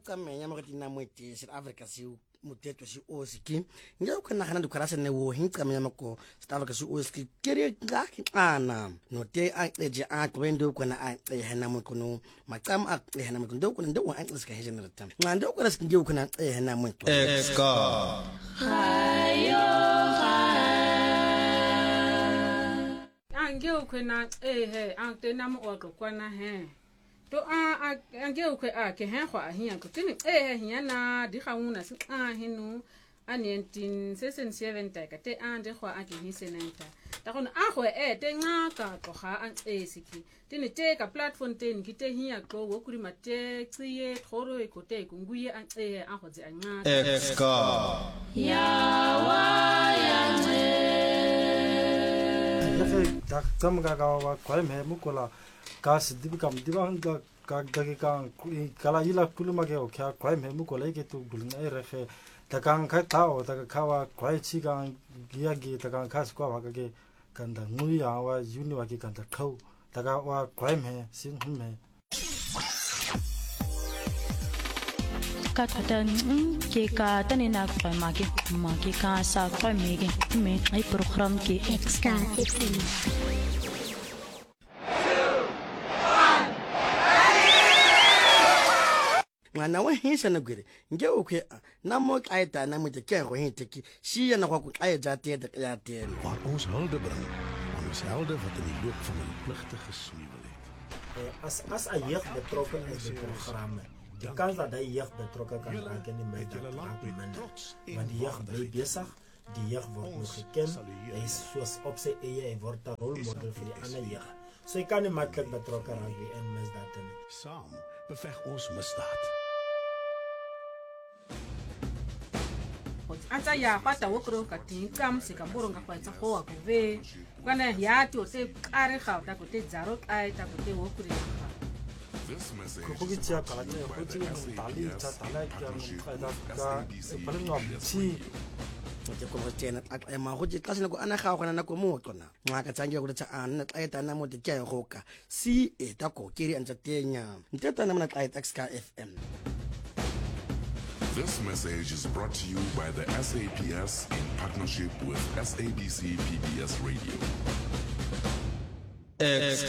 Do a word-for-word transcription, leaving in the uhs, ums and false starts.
ka menya mo ka mo ite South Africa si muteto si oski nge o kana kana dukara sene wo hinka menya mako South Africa si oski kere ga ana no te a eje a kwendo kana a ehena mo kono makam a ehena mo ndo kono ndo a ska hejena tam ngando kono skinge kana ehena mo exka hayo ange ukena ehe antena mo okwana he to a ange ukwe a ke he khwa hiya ko tini ehe hiya na di khawuna si a hinu a nineteen seventy-seven ta ka te ande khwa a ke hisenenta ta khona a khwe e te ngaka ko ga an esiki tini te ka platform ten ki te hiya ko wo kuri mate tsiye khoro e ko te kunguye an ehe a khotse a ngaka exka ya wa ya dak tam ga ga wa kwai me mukola ka sidib kam diba ga ga ga ka kala ila kuluma ge o kya kwai me mukola ge tu bulna e refe takang ka ta o ta ka wa kwai chi ga gia ge takang ka skwa wa ge kan da ngui ya wa uni wa ge kan da khau ta ga wa kwai me sin hun me ka ta ke ka ta ne na kwai ma ge ma ge ka sa kwai me ge me ai program ke exka fm mwana wa hisa na gure nge ukwe na mo kaita na mo te ke go hinteki si yana kwa ku ai ja te de ja te waar ons hulde bring aan ons helde wat in die loop van hulle pligte gesneuwel het. As as 'n jeug betrokke is by programme, die kans dat hy jeug betrokke kan raak in die media raak minder. Want die jeug bly besig, die jeug word nog geken, hy is soos op sy eie, hy word 'n rolmodel vir die ander jeug. So hy kan nie maklik betrokke raak by en misdaad nie. Saam beveg ons misdaad. ata ya pata wokro ka tinkam se ka boronga kwa tsa go wa kove kana ya ti o se kare ga ta ko te zaro ai ta ko te wokri ko gi tsa kala ne ko ti mo tali tsa tala ki am ka da ka pale no ti te ko tena a ma go ka se go ana ga go na ko mo tsona ngaka tsange go tsa ana tla eta na mo te ke go ka si e ta ko kiri antsa tenya nteta na mna tla eta Exka F M. This message is brought to you by the S A P S in partnership with S A B C P B S Radio. exka